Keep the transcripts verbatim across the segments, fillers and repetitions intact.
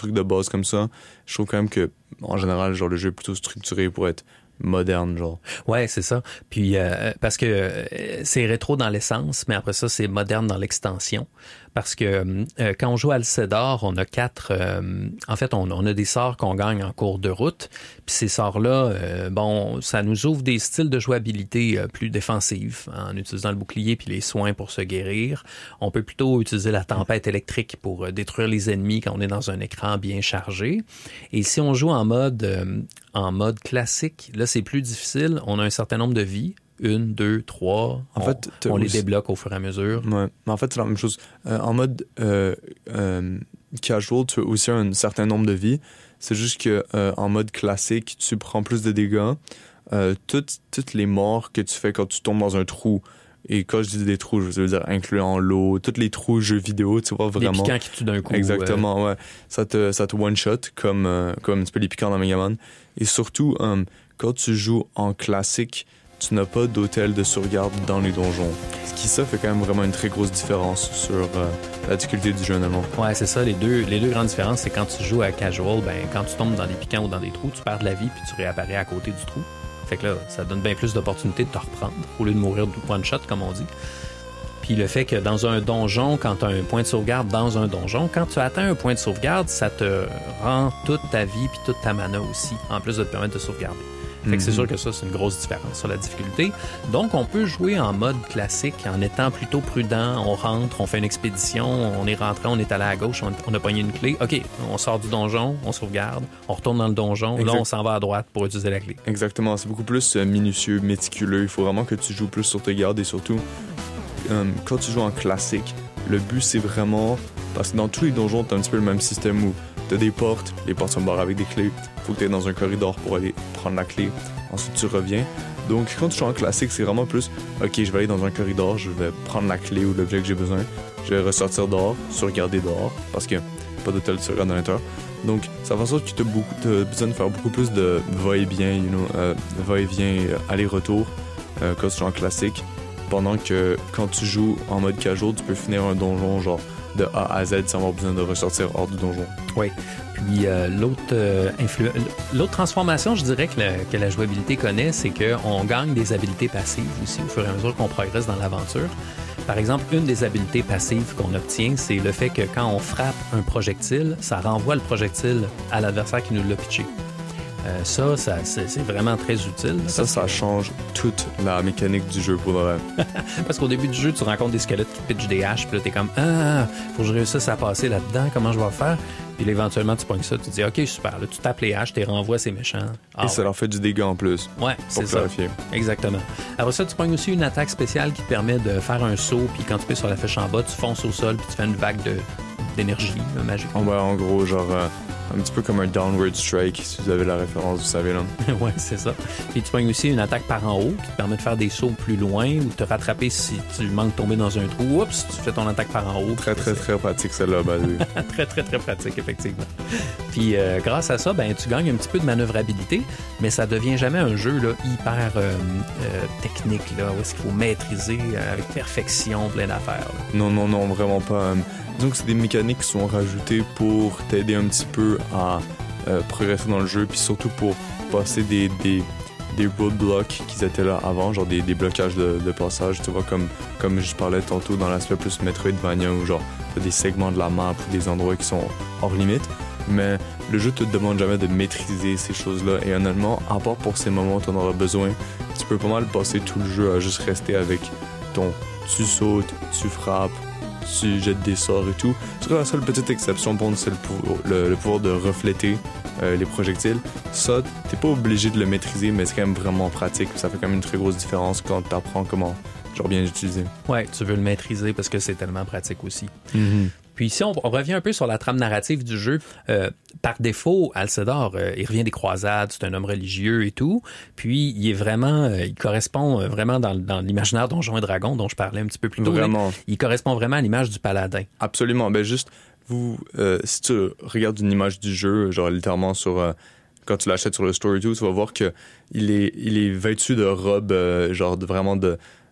trucs de base comme ça, je trouve quand même que, en général, genre, le jeu est plutôt structuré pour être moderne, genre. Ouais, c'est ça. Puis, euh, parce que euh, c'est rétro dans l'essence, mais après ça, c'est moderne dans l'extension. Parce que euh, quand on joue à Alcedar, on a quatre... Euh, en fait, on, on a des sorts qu'on gagne en cours de route. Puis ces sorts-là, euh, bon, ça nous ouvre des styles de jouabilité euh, plus défensifs, en utilisant le bouclier puis les soins pour se guérir. On peut plutôt utiliser la tempête électrique pour euh, détruire les ennemis quand on est dans un écran bien chargé. Et si on joue en mode, euh, en mode classique, là, c'est plus difficile. On a un certain nombre de vies. Une, deux, trois. En on, fait, on les aussi... débloque au fur et à mesure. Ouais. Mais en fait, c'est la même chose. Euh, en mode euh, euh, casual, tu as aussi un certain nombre de vies. C'est juste que euh, en mode classique, tu prends plus de dégâts. Euh, toutes, toutes les morts que tu fais quand tu tombes dans un trou, et quand je dis des trous, je veux dire incluant l'eau, tous les trous jeux vidéo, tu vois vraiment. Les piquants qui tuent d'un coup. Exactement, euh... ouais. Ça te, ça te one-shot, comme, euh, comme un petit peu les piquants dans Megaman. Et surtout, euh, quand tu joues en classique, tu n'as pas d'hôtel de sauvegarde dans les donjons. Ce qui, ça, fait quand même vraiment une très grosse différence sur euh, la difficulté du jeu en allemand. Ouais, c'est ça. Les deux, les deux grandes différences, c'est quand tu joues à casual, ben, quand tu tombes dans des piquants ou dans des trous, tu perds de la vie puis tu réapparais à côté du trou. Fait que là, ça donne bien plus d'opportunités de te reprendre au lieu de mourir de one shot, comme on dit. Puis le fait que dans un donjon, quand tu as un point de sauvegarde dans un donjon, quand tu atteins un point de sauvegarde, ça te rend toute ta vie puis toute ta mana aussi, en plus de te permettre de sauvegarder. Fait que c'est sûr que ça, c'est une grosse différence sur la difficulté. Donc, on peut jouer en mode classique en étant plutôt prudent. On rentre, on fait une expédition, on est rentré, on est allé à gauche, on, on a pogné une clé. OK, on sort du donjon, on sauvegarde, on retourne dans le donjon. Exact. Là, on s'en va à droite pour utiliser la clé. Exactement. C'est beaucoup plus euh, minutieux, méticuleux. Il faut vraiment que tu joues plus sur tes gardes et surtout, euh, quand tu joues en classique, le but, c'est vraiment... Parce que dans tous les donjons, t'as un petit peu le même système où t'as des portes, les portes sont barrées avec des clés. Faut que tu ailles dans un corridor pour aller prendre la clé. Ensuite, tu reviens. Donc, quand tu joues en classique, c'est vraiment plus OK, je vais aller dans un corridor, je vais prendre la clé ou l'objet que j'ai besoin. Je vais ressortir dehors, sauvegarder dehors, parce qu'il n'y a pas d'hôtel de sauvegarde à l'intérieur. Donc, ça fait en sorte que tu as besoin de faire beaucoup plus de va-et-vient, you know, euh, va-et-vient, aller-retour euh, quand tu joues en classique. Pendant que quand tu joues en mode casual, tu peux finir un donjon genre de A à Z sans avoir besoin de ressortir hors du donjon. Oui. Puis euh, l'autre, euh, influ... l'autre transformation, je dirais que, le, que la jouabilité connaît, c'est qu'on gagne des habiletés passives aussi au fur et à mesure qu'on progresse dans l'aventure. Par exemple, une des habiletés passives qu'on obtient, c'est le fait que quand on frappe un projectile, ça renvoie le projectile à l'adversaire qui nous l'a pitché. Euh, ça, ça c'est, c'est vraiment très utile. Ça, ça que... change toute la mécanique du jeu pour le vrai. Parce qu'au début du jeu, tu rencontres des squelettes qui pitchent des haches, puis là, t'es comme « Ah, faut que je réussisse à passer là-dedans, comment je vais faire? » Puis là, éventuellement, tu pognes ça, tu te dis « OK, super. » Là, tu tapes les haches, tu renvoies ces méchants. Ah, Et ouais. ça leur fait du dégât en plus. Ouais, c'est ça. Clarifier. Exactement. Après ça, tu pognes aussi une attaque spéciale qui te permet de faire un saut, puis quand tu pèses sur la flèche en bas, tu fonces au sol, puis tu fais une vague de, d'énergie là, magique. Oh, ouais, en gros, genre... Euh... Un petit peu comme un downward strike, si vous avez la référence, vous savez là. Ouais, c'est ça. Puis tu pognes aussi une attaque par en haut qui te permet de faire des sauts plus loin ou de te rattraper si tu manques de tomber dans un trou. Oups, tu fais ton attaque par en haut. Très, très, très pratique celle-là, bah oui. Très, très, très pratique, effectivement. Puis euh, grâce à ça, ben tu gagnes un petit peu de manœuvrabilité, mais ça devient jamais un jeu là, hyper euh, euh, technique, là, où est-ce qu'il faut maîtriser euh, avec perfection plein d'affaires. Là. Non, non, non, vraiment pas. Donc c'est des mécaniques qui sont rajoutées pour t'aider un petit peu à euh, progresser dans le jeu, puis surtout pour passer des, des, des roadblocks qui étaient là avant, genre des, des blocages de, de passage, tu vois, comme, comme je parlais tantôt dans l'aspect plus Metroidvania, où genre t'as des segments de la map ou des endroits qui sont hors limite, mais le jeu te demande jamais de maîtriser ces choses-là, et honnêtement, à part pour ces moments où t'en auras besoin, tu peux pas mal passer tout le jeu à juste rester avec ton tu sautes, tu frappes, tu jettes des sorts et tout. Je trouve la seule petite exception pour nous, c'est le, pou- le, le pouvoir de refléter euh, les projectiles. Ça, t'es pas obligé de le maîtriser, mais c'est quand même vraiment pratique. Ça fait quand même une très grosse différence quand t'apprends comment genre bien l'utiliser. Ouais, tu veux le maîtriser parce que c'est tellement pratique aussi. Mm-hmm. Puis ici, on, on revient un peu sur la trame narrative du jeu. Euh, par défaut, Alcedar, euh, il revient des croisades, c'est un homme religieux et tout. Puis il est vraiment, euh, il correspond euh, vraiment dans, dans l'imaginaire Donjons et Dragons dont je parlais un petit peu plus tôt. Vraiment. Il correspond vraiment à l'image du paladin. Absolument. Ben juste, vous, euh, si tu regardes une image du jeu, genre littéralement sur... Euh, quand tu l'achètes sur le store et tout, tu vas voir que il est, il est vêtu de robes, euh, genre de, vraiment de...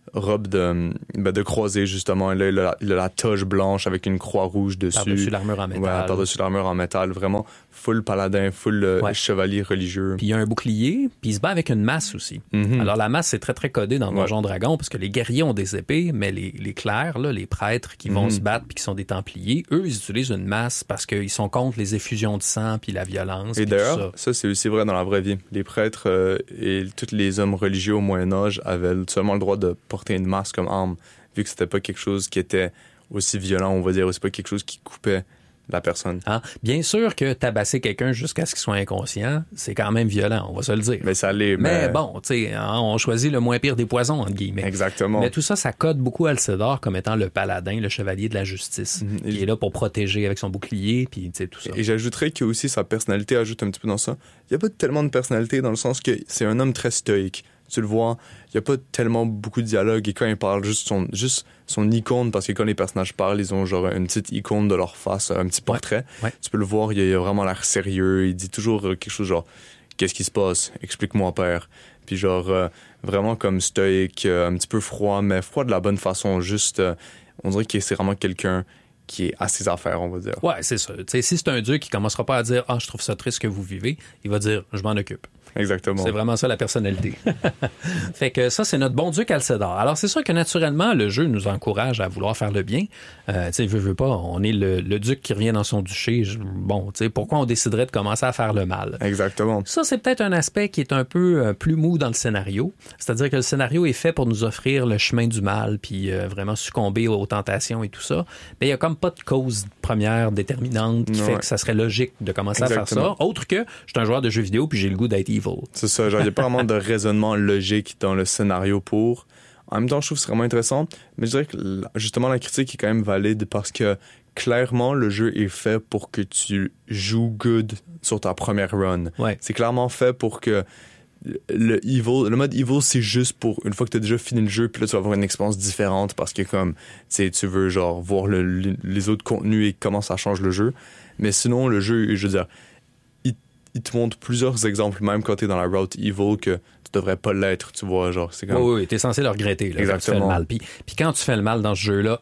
robe de, ben, de croisée, justement. Là, il a, il a la toge blanche avec une croix rouge dessus. Par-dessus l'armure en métal. Ouais, par-dessus l'armure en métal. Vraiment full paladin, full euh, ouais. chevalier religieux. Puis il y a un bouclier, puis il se bat avec une masse aussi. Mm-hmm. Alors la masse, c'est très, très codé dans Donjon ouais. Dragon, parce que les guerriers ont des épées, mais les, les clercs, là, les prêtres qui vont mm-hmm. se battre puis qui sont des templiers, eux, ils utilisent une masse parce qu'ils sont contre les effusions de sang puis la violence. Et d'ailleurs, ça. ça, c'est aussi vrai dans la vraie vie. Les prêtres euh, et tous les hommes religieux au Moyen-Âge avaient seulement le droit de porter une masse comme arme, vu que c'était pas quelque chose qui était aussi violent, on va dire, ou c'est pas quelque chose qui coupait la personne. Ah, bien sûr que tabasser quelqu'un jusqu'à ce qu'il soit inconscient, c'est quand même violent, on va se le dire. Mais ça l'est. Mais, mais... bon, tu sais, on choisit le moins pire des poisons, entre guillemets. Exactement. Mais tout ça, ça code beaucoup Alcédar comme étant le paladin, le chevalier de la justice, mm-hmm. qui est là pour protéger avec son bouclier, puis tu sais, tout ça. Et j'ajouterais que aussi sa personnalité ajoute un petit peu dans ça. Il n'y a pas tellement de personnalité dans le sens que c'est un homme très stoïque. Tu le vois, il n'y a pas tellement beaucoup de dialogue et quand il parle, juste son, juste son icône, parce que quand les personnages parlent, ils ont genre une petite icône de leur face, un petit portrait. Ouais, ouais. Tu peux le voir, il a, il a vraiment l'air sérieux, il dit toujours quelque chose genre « Qu'est-ce qui se passe? Explique-moi, père. » Puis genre, euh, vraiment comme stoïque, euh, un petit peu froid, mais froid de la bonne façon, juste, euh, on dirait que c'est vraiment quelqu'un qui est à ses affaires, on va dire. Ouais, c'est ça. T'sais, si c'est un dieu qui commencera pas à dire « Ah, je trouve ça triste que vous vivez », il va dire « Je m'en occupe ». Exactement. C'est vraiment ça la personnalité. Fait que ça, c'est notre bon duc Alcédar. Alors, c'est sûr que naturellement, le jeu nous encourage à vouloir faire le bien. Euh, tu sais, veux, veux pas, on est le, le duc qui revient dans son duché. Bon, tu sais, pourquoi on déciderait de commencer à faire le mal? Exactement. Ça, c'est peut-être un aspect qui est un peu euh, plus mou dans le scénario. C'est-à-dire que le scénario est fait pour nous offrir le chemin du mal, puis euh, vraiment succomber aux tentations et tout ça. Mais il y a comme pas de cause première déterminante qui ouais. fait que ça serait logique de commencer Exactement. à faire ça. Autre que, je suis un joueur de jeux vidéo, puis j'ai le goût d'être evil. C'est ça, genre, il n'y a pas vraiment de raisonnement logique dans le scénario pour. En même temps, je trouve que c'est vraiment intéressant, mais je dirais que justement, la critique est quand même valide parce que clairement, le jeu est fait pour que tu joues good sur ta première run. Ouais. C'est clairement fait pour que le evil, le mode evil, c'est juste pour une fois que tu as déjà fini le jeu, puis là, tu vas avoir une expérience différente parce que comme, tu sais, tu veux genre voir le, le, les autres contenus et comment ça change le jeu. Mais sinon, le jeu, je veux dire, il te montre plusieurs exemples, même quand t'es dans la route evil, que tu devrais pas l'être, tu vois, genre, c'est comme... Oui, oui, t'es censé le regretter, là, Exactement. Quand tu fais le mal. Puis, puis quand tu fais le mal dans ce jeu-là,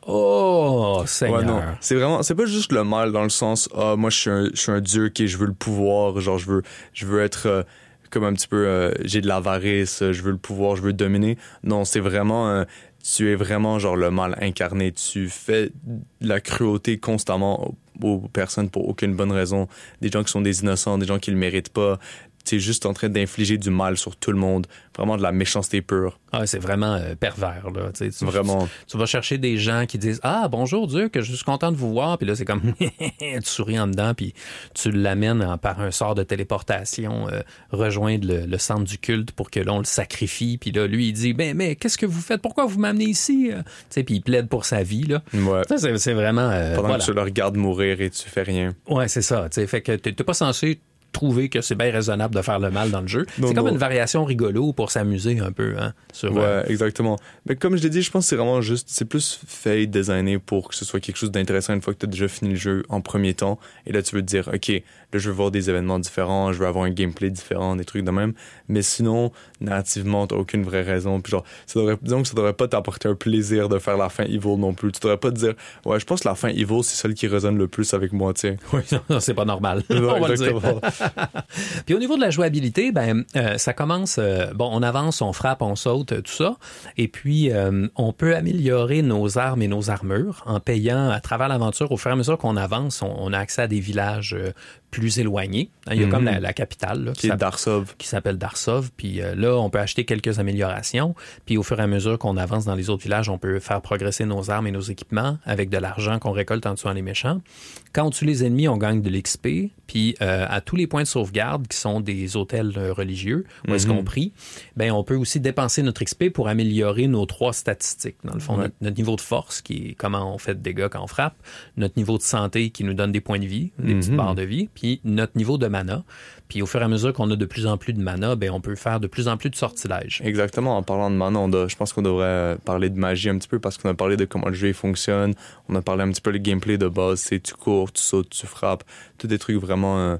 oh, Seigneur! Ouais, non, c'est vraiment, c'est pas juste le mal dans le sens, ah, moi, je suis un, je suis un dieu qui, je veux le pouvoir, genre, je veux, je veux être... Euh, comme un petit peu, euh, j'ai de l'avarice, je veux le pouvoir, je veux dominer. Non, c'est vraiment... Euh, tu es vraiment, genre, le mal incarné. Tu fais de la cruauté constamment aux personnes pour aucune bonne raison. Des gens qui sont des innocents, des gens qui le méritent pas. Tu es juste en train d'infliger du mal sur tout le monde. Vraiment de la méchanceté pure. Ah, c'est vraiment euh, pervers, là. Tu, vraiment. Tu, tu vas chercher des gens qui disent « Ah, bonjour Dieu, que je suis content de vous voir. » Puis là, c'est comme tu souris en dedans, puis tu l'amènes en, par un sort de téléportation euh, rejoindre le, le centre du culte pour que l'on le sacrifie. Puis là, lui, il dit « Ben, mais qu'est-ce que vous faites? Pourquoi vous m'amenez ici? » Tu sais, puis il plaide pour sa vie, là. Ouais. Ça, c'est, c'est vraiment... Euh, Pendant voilà. que tu le regardes mourir et tu fais rien. Ouais, c'est ça. Tu sais, fait que t'es, t'es pas censé trouver que c'est bien raisonnable de faire le mal dans le jeu. Non, c'est comme non. une variation rigolo pour s'amuser un peu, hein. Sur, ouais, euh... exactement. Mais comme je l'ai dit, je pense que c'est vraiment juste, c'est plus fait, designé pour que ce soit quelque chose d'intéressant une fois que tu as déjà fini le jeu en premier temps. Et là, tu veux te dire, OK, là, je veux voir des événements différents, je veux avoir un gameplay différent, des trucs de même. Mais sinon, narrativement, t'as aucune vraie raison. Puis genre, ça devrait, disons que ça devrait pas t'apporter un plaisir de faire la fin evil non plus. Tu devrais pas te dire, ouais, je pense que la fin evil, c'est celle qui résonne le plus avec moi, tiens. Oui, non, c'est pas normal. Ouais, on va exactement. le dire. Puis au niveau de la jouabilité, ben euh, ça commence, euh, bon, on avance, on frappe, on saute, tout ça. Et puis, euh, on peut améliorer nos armes et nos armures en payant à travers l'aventure. Au fur et à mesure qu'on avance, on, on a accès à des villages euh, plus éloignés. Il y a mm-hmm. comme la, la capitale. Là, qui, qui est Darsov. Qui s'appelle Darsov. Puis euh, là, on peut acheter quelques améliorations. Puis au fur et à mesure qu'on avance dans les autres villages, on peut faire progresser nos armes et nos équipements avec de l'argent qu'on récolte en tuant les méchants. Quand on tue les ennemis, on gagne de l'X P. Puis euh, à tous les points de sauvegarde, qui sont des hôtels euh, religieux, où mm-hmm. est-ce qu'on prie, ben on peut aussi dépenser notre X P pour améliorer nos trois statistiques. Dans le fond, ouais. notre, notre niveau de force, qui est comment on fait de dégâts quand on frappe, notre niveau de santé, qui nous donne des points de vie, des mm-hmm. petites barres de vie, puis notre niveau de mana. Puis au fur et à mesure qu'on a de plus en plus de mana, ben on peut faire de plus en plus de sortilèges. Exactement. En parlant de mana, on doit, je pense qu'on devrait parler de magie un petit peu parce qu'on a parlé de comment le jeu fonctionne. On a parlé un petit peu du gameplay de base. C'est tu cours, tu sautes, tu frappes. Tous des trucs vraiment... Euh,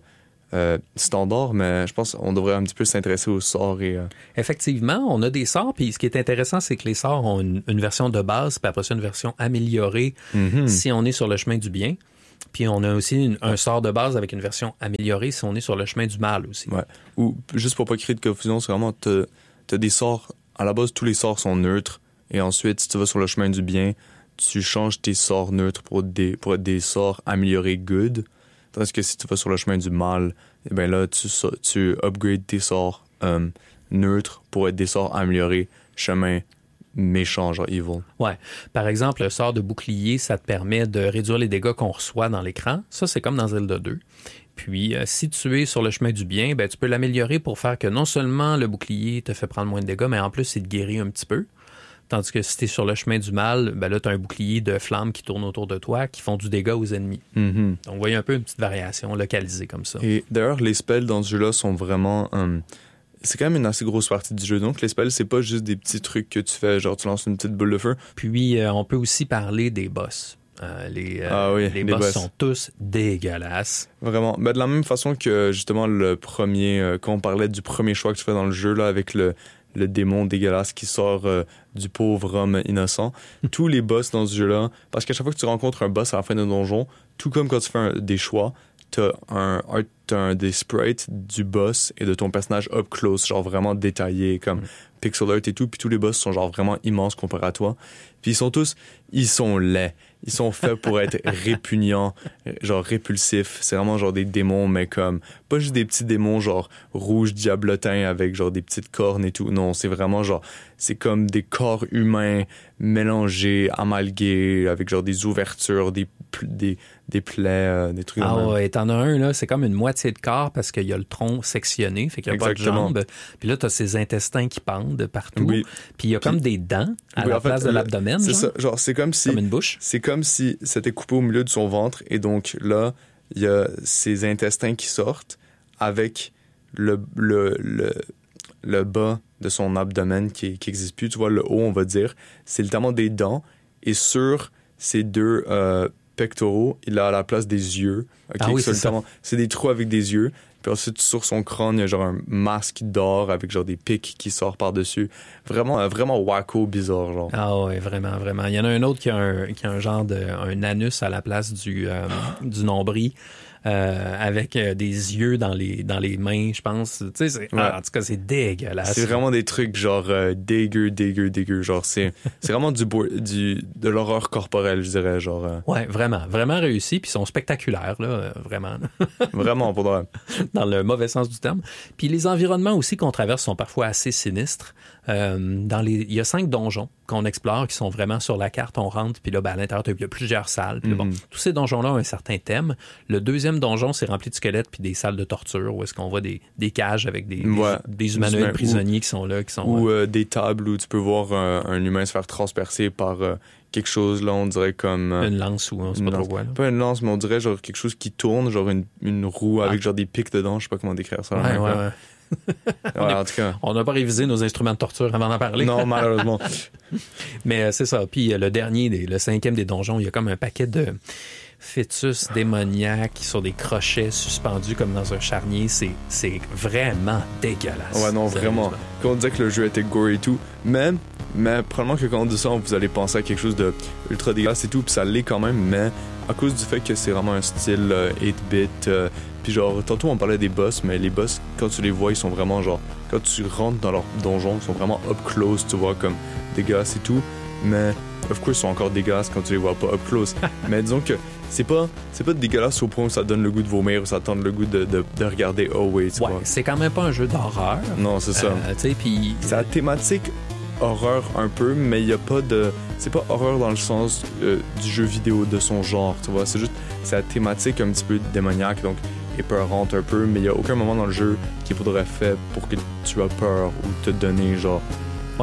euh, standard, mais je pense qu'on devrait un petit peu s'intéresser aux sorts. Et, euh... Effectivement, on a des sorts, puis ce qui est intéressant, c'est que les sorts ont une, une version de base, puis après ça, une version améliorée mm-hmm. si on est sur le chemin du bien. Puis on a aussi une, un sort de base avec une version améliorée si on est sur le chemin du mal aussi. Ouais. Ou juste pour pas créer de confusion, c'est vraiment, t'as, t'as des sorts, à la base, tous les sorts sont neutres, et ensuite, si tu vas sur le chemin du bien, tu changes tes sorts neutres pour, des, pour être des sorts améliorés good. Tandis que si tu vas sur le chemin du mal, eh bien là, tu, tu upgrades tes sorts um, neutres pour être des sorts améliorés, chemin méchant, genre evil. Ouais. Par exemple, le sort de bouclier, ça te permet de réduire les dégâts qu'on reçoit dans l'écran. Ça, c'est comme dans Zelda deux. Puis, euh, si tu es sur le chemin du bien, ben, tu peux l'améliorer pour faire que non seulement le bouclier te fait prendre moins de dégâts, mais en plus, il te guérit un petit peu. Tandis que si tu es sur le chemin du mal, ben là, tu as un bouclier de flammes qui tourne autour de toi, qui font du dégât aux ennemis. Mm-hmm. Donc, vous voyez un peu une petite variation localisée comme ça. Et d'ailleurs, les spells dans ce jeu-là sont vraiment... Um, c'est quand même une assez grosse partie du jeu. Donc, les spells, c'est pas juste des petits trucs que tu fais, genre tu lances une petite boule de feu. Puis, euh, on peut aussi parler des boss. Euh, les, euh, ah oui, les, les boss, boss sont tous dégueulasses. Vraiment. Ben, de la même façon que, justement, le premier... Euh, quand on parlait du premier choix que tu fais dans le jeu, là, avec le... le démon dégueulasse qui sort euh, du pauvre homme innocent. Tous les boss dans ce jeu-là, parce qu'à chaque fois que tu rencontres un boss à la fin d'un donjon, tout comme quand tu fais un, des choix, t'as un, un, t'as un des sprites du boss et de ton personnage up close, genre vraiment détaillé, comme mm. pixel art et tout, puis tous les boss sont genre vraiment immenses comparé à toi. Puis ils sont tous, ils sont laids. Ils sont faits pour être répugnants, genre répulsifs. C'est vraiment genre des démons, mais comme, pas juste des petits démons genre rouges diablotins avec genre des petites cornes et tout. Non, c'est vraiment genre, c'est comme des corps humains mélangés, amalgués, avec genre des ouvertures, des, des, des plaies, euh, des trucs. Ah ouais, t'en as un, là, c'est comme une moitié de corps parce qu'il y a le tronc sectionné, fait qu'il n'y a Exactement. Pas de jambes. Puis là, t'as ces intestins qui pendent partout. Oui. Puis il y a comme Puis, des dents à oui, la place fait, de l'abdomen. C'est genre. ça, genre c'est comme si... Comme une bouche. C'est comme si c'était coupé au milieu de son ventre et donc là, il y a ses intestins qui sortent avec le, le, le, le bas de son abdomen qui n'existe plus. Tu vois, le haut, on va dire, c'est littéralement des dents et sur ces deux euh, pectoraux, il a à la place des yeux. Okay? Ah oui, c'est, c'est ça. C'est des trous avec des yeux. Puis ensuite, sur son crâne, il y a genre un masque d'or avec genre des pics qui sortent par-dessus. Vraiment, vraiment wacko, bizarre, genre. Ah ouais, vraiment, vraiment. Il y en a un autre qui a un, qui a un genre de, un anus à la place du, euh, du nombril. Euh, avec euh, des yeux dans les, dans les mains, je pense. Tu sais, c'est, ouais. ah, en tout cas, c'est dégueulasse. C'est vraiment des trucs genre euh, dégueu, dégueu, dégueu. Genre, c'est, c'est vraiment du, du, de l'horreur corporelle, je dirais. Genre, euh... Ouais, vraiment. Vraiment réussi. Puis ils sont spectaculaires, là, euh, vraiment. Vraiment, pour de vrai. Dans le mauvais sens du terme. Puis les environnements aussi qu'on traverse sont parfois assez sinistres. Euh, dans les, il y a cinq donjons qu'on explore qui sont vraiment sur la carte. On rentre, puis là, ben, à l'intérieur, il y a plusieurs salles. Puis là, bon, mm-hmm. tous ces donjons-là ont un certain thème. Le deuxième donjon, c'est rempli de squelettes puis des salles de torture où est-ce qu'on voit des, des cages avec des, ouais. des, des humanoïdes ou, prisonniers qui sont là. Qui sont, ou euh, des tables où tu peux voir un, un humain se faire transpercer par euh, quelque chose, là, on dirait comme... Euh, une lance ou on sait pas trop quoi. Là. Pas une lance, mais on dirait genre quelque chose qui tourne, genre une, une roue avec ah. genre des pics dedans. Je sais pas comment décrire ça. Ouais, ouais, ouais. ouais, en tout cas. On n'a pas révisé nos instruments de torture avant d'en parler. Non, malheureusement. Mais euh, c'est ça. Puis euh, le dernier, le cinquième des donjons, il y a comme un paquet de fœtus démoniaques sur des crochets suspendus comme dans un charnier. C'est, c'est vraiment dégueulasse. Ouais, non, vraiment. Quand on disait que le jeu était gore et tout, mais, mais probablement que quand on dit ça, vous allez penser à quelque chose de ultra dégueulasse et tout, puis ça l'est quand même, mais à cause du fait que c'est vraiment un style euh, eight bit, euh, puis genre, tantôt on parlait des boss, mais les boss, quand tu les vois, ils sont vraiment genre, quand tu rentres dans leur donjon, ils sont vraiment up close, tu vois, comme dégueulasses et tout, mais of course, ils sont encore dégueulasses quand tu les vois pas up close. Mais disons que c'est pas, c'est pas dégueulasse au point où ça donne le goût de vomir ou ça donne le goût de, de, de regarder oh wait, tu ouais, vois. C'est quand même pas un jeu d'horreur. Non, c'est ça. Euh, tu sais, puis c'est la thématique horreur un peu, mais il y a pas de, c'est pas horreur dans le sens euh, du jeu vidéo de son genre, tu vois. C'est juste, c'est la thématique un petit peu démoniaque, donc épeurante un peu, mais il y a aucun moment dans le jeu qui pourrait faire pour que tu aies peur ou te donner genre. Ouais.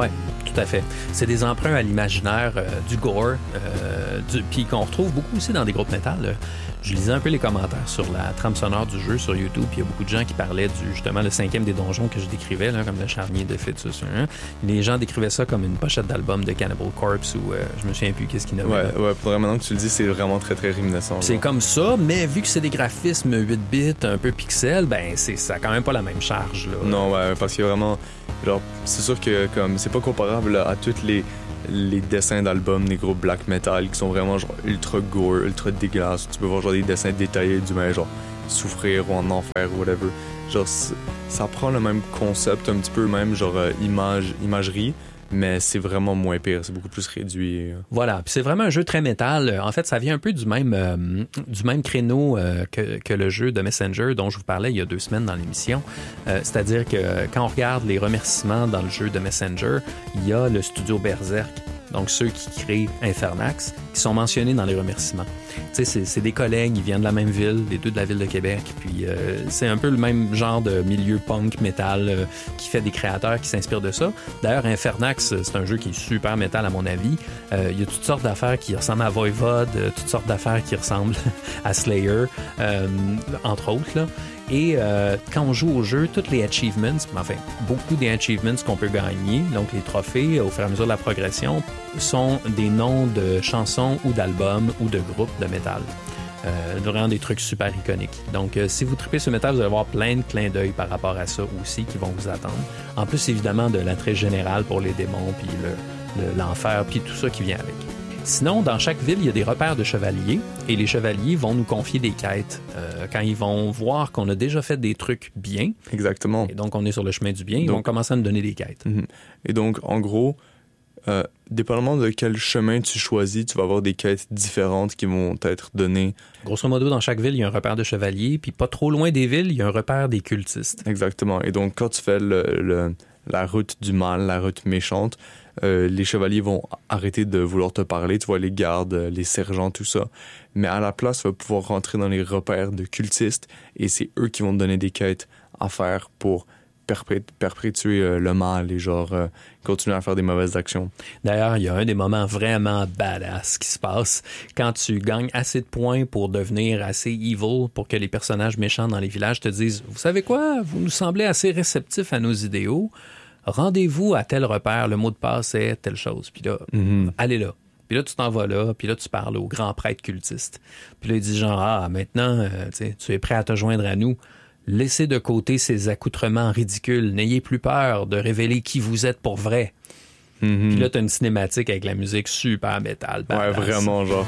Tout à fait. C'est des emprunts à l'imaginaire, euh, du gore, euh, du, puis qu'on retrouve beaucoup aussi dans des groupes métal. Là. Je lisais un peu les commentaires sur la trame sonore du jeu sur YouTube, puis il y a beaucoup de gens qui parlaient du justement le cinquième des donjons que je décrivais, là, comme le charnier de Fœtus. Hein. Les gens décrivaient ça comme une pochette d'album de Cannibal Corpse ou euh, je me souviens plus qu'est-ce qu'ils nommaient. Ouais, là. ouais, pour maintenant que tu le dis, c'est vraiment très très réminiscent. C'est genre. comme ça, mais vu que c'est des graphismes huit bits, un peu pixels, ben c'est ça a quand même pas la même charge. Là. Non, ouais, parce que vraiment, genre, c'est sûr que comme c'est pas comparable là, à tous les les dessins d'albums des groupes black metal qui sont vraiment genre ultra gore, ultra dégueulasses. Tu peux voir genre des dessins détaillés du mec genre souffrir ou en enfer ou whatever. Genre ça prend le même concept un petit peu même genre euh, image imagerie. Mais c'est vraiment moins pire, c'est beaucoup plus réduit. Voilà, puis c'est vraiment un jeu très métal. En fait, ça vient un peu du même euh, du même créneau euh, que, que le jeu de Messenger dont je vous parlais il y a deux semaines dans l'émission. Euh, c'est-à-dire que quand on regarde les remerciements dans le jeu de Messenger, il y a le studio Berserk, donc ceux qui créent Infernax, qui sont mentionnés dans les remerciements. Tu sais, c'est, c'est des collègues, ils viennent de la même ville, les deux de la ville de Québec, puis euh, c'est un peu le même genre de milieu punk, métal, euh, qui fait des créateurs qui s'inspirent de ça. D'ailleurs, Infernax, c'est un jeu qui est super métal à mon avis. Euh, il y a toutes sortes d'affaires qui ressemblent à Voivod, euh, toutes sortes d'affaires qui ressemblent à Slayer, euh, entre autres, là. Et euh, quand on joue au jeu, tous les achievements, enfin, beaucoup des achievements qu'on peut gagner, donc les trophées au fur et à mesure de la progression, sont des noms de chansons ou d'albums ou de groupes de métal. Euh, vraiment des trucs super iconiques. Donc, euh, si vous tripez sur métal, vous allez avoir plein de clins d'œil par rapport à ça aussi qui vont vous attendre. En plus, évidemment, de l'attrait général pour les démons, puis le, le, l'enfer, puis tout ça qui vient avec. Sinon, dans chaque ville, il y a des repères de chevaliers et les chevaliers vont nous confier des quêtes euh, quand ils vont voir qu'on a déjà fait des trucs bien. Exactement. Et donc, on est sur le chemin du bien. Ils donc, vont commencer à nous donner des quêtes. Mm-hmm. Et donc, en gros, euh, dépendamment de quel chemin tu choisis, tu vas avoir des quêtes différentes qui vont être données. Grosso modo, dans chaque ville, il y a un repère de chevaliers, puis pas trop loin des villes, il y a un repère des cultistes. Exactement. Et donc, quand tu fais le, le, la route du mal, la route méchante, Euh, les chevaliers vont arrêter de vouloir te parler, tu vois, les gardes, les sergents, tout ça. Mais à la place, tu vas pouvoir rentrer dans les repères de cultistes et c'est eux qui vont te donner des quêtes à faire pour perpé- perpétuer euh, le mal et genre euh, continuer à faire des mauvaises actions. D'ailleurs, il y a un des moments vraiment badass qui se passe quand tu gagnes assez de points pour devenir assez evil pour que les personnages méchants dans les villages te disent « Vous savez quoi? Vous nous semblez assez réceptifs à nos idéaux. Rendez-vous à tel repère, le mot de passe est telle chose. » Puis là, mm-hmm. allez là. Puis là, tu t'en vas là, puis là, tu parles au grand prêtre cultiste. Puis là, il dit genre, ah, maintenant, euh, tu es prêt à te joindre à nous. Laissez de côté ces accoutrements ridicules. N'ayez plus peur de révéler qui vous êtes pour vrai. Mm-hmm. Puis là, t'as une cinématique avec la musique super métal. Ouais, vraiment, genre.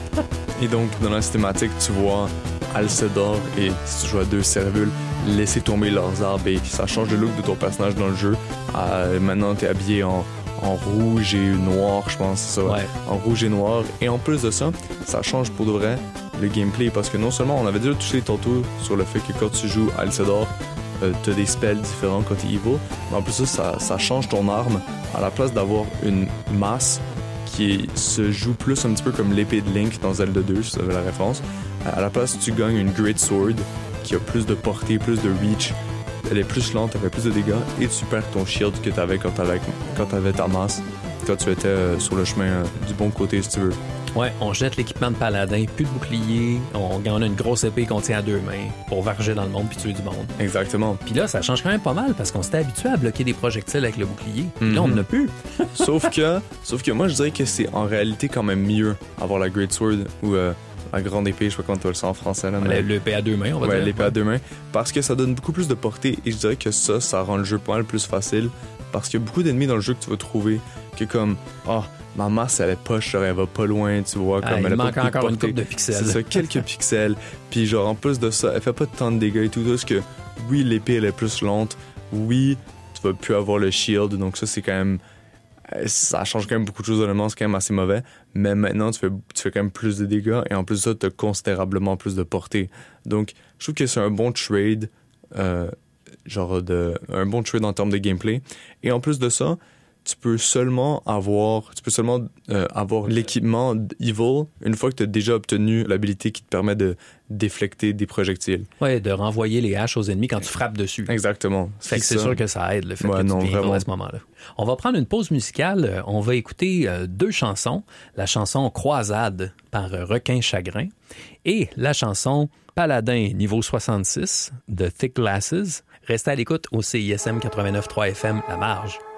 Et donc, dans la cinématique, tu vois Alcedor et, si tu joues à deux Servules, laisser tomber leurs arbres et ça change le look de ton personnage dans le jeu. Euh, maintenant, t'es habillé en, en rouge et noir, je pense, c'est ça. Ouais. En rouge et noir. Et en plus de ça, ça change pour de vrai le gameplay parce que non seulement on avait déjà touché tantôt sur le fait que quand tu joues Alcedor, euh, t'as des spells différents quand t'es evil, mais en plus ça, ça, ça change ton arme. À la place d'avoir une masse qui est, se joue plus un petit peu comme l'épée de Link dans Zelda deux, si vous avez la référence, à la place tu gagnes une Great Sword qui a plus de portée, plus de reach. Elle est plus lente, elle fait plus de dégâts et tu perds ton shield que tu avais quand tu avais, quand t'avais ta masse, quand tu étais euh, sur le chemin euh, du bon côté, si tu veux. Ouais, on jette l'équipement de paladin, plus de bouclier, on, on a une grosse épée qu'on tient à deux mains pour varger dans le monde puis tuer du monde. Exactement. Puis là, ça change quand même pas mal parce qu'on s'était habitué à bloquer des projectiles avec le bouclier. Puis mm-hmm. là, on n'en a plus. sauf que, sauf que moi, je dirais que c'est en réalité quand même mieux avoir la Great Sword ou euh, la grande épée, je sais pas comment tu le sens en français. Là, mais... L'épée à deux mains, on va ouais, dire. l'épée à deux mains. Parce que ça donne beaucoup plus de portée et je dirais que ça, ça rend le jeu pas mal plus facile parce qu'il y a beaucoup d'ennemis dans le jeu que tu vas trouver que comme, oh, ma masse, elle est poche, elle va pas loin, tu vois. Comme, ah, elle il a manque pas encore de une couple de pixels. C'est ça, quelques pixels. Puis genre, en plus de ça, elle fait pas tant de dégâts et tout. Parce que, oui, l'épée, elle est plus lente. Oui, tu vas plus avoir le shield. Donc ça, c'est quand même... Ça change quand même beaucoup de choses, honnêtement. C'est quand même assez mauvais. Mais maintenant, tu fais, tu fais quand même plus de dégâts. Et en plus de ça, tu as considérablement plus de portée. Donc, je trouve que c'est un bon trade. Euh, genre, de, un bon trade en termes de gameplay. Et en plus de ça, tu peux seulement avoir, tu peux seulement euh, avoir l'équipement Evil une fois que tu as déjà obtenu l'habilité qui te permet de déflecter des projectiles. Ouais, de renvoyer les haches aux ennemis quand tu frappes dessus. Exactement. Fait que c'est ça. sûr que ça aide le fait ouais, que non, tu viens vraiment. à ce moment-là. On va prendre une pause musicale. On va écouter euh, deux chansons. La chanson Croisade par euh, Requin Chagrin et la chanson Paladin niveau soixante-six de Thick Glasses. Restez à l'écoute au C I S M quatre-vingt-neuf point trois F M La Marge.